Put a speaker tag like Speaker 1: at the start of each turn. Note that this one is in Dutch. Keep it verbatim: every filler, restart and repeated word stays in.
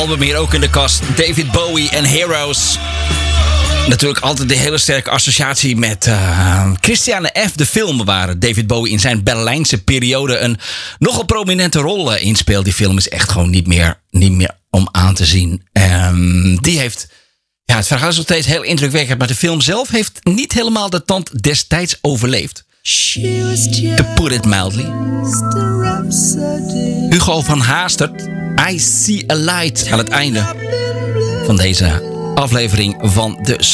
Speaker 1: album hier ook in de kast. David Bowie en Heroes. Natuurlijk altijd de hele sterke associatie met uh, Christiane F. de film, waar David Bowie in zijn Berlijnse periode een nogal prominente rol uh, inspeelt. Die film is echt gewoon niet meer, niet meer om aan te zien. Um, die heeft, ja, het verhaal is nog steeds heel indrukwekkend, maar de film zelf heeft niet helemaal de tand destijds overleefd. To put it mildly. Hugo van Haastert, I See a Light, aan het einde van deze aflevering van de